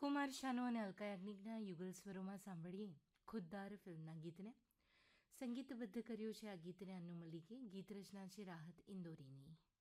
કુમાર શાનુ અને અલકા યાજ્ઞિકના યુગલ સ્વરોમાં સાંભળીએ ખુદ્દાર ફિલ્મના ગીતને. સંગીતબદ્ધ કર્યું છે આ ગીતને અન્નુ મલિકે. ગીત રચના છે રાહત ઇન્દોરીની.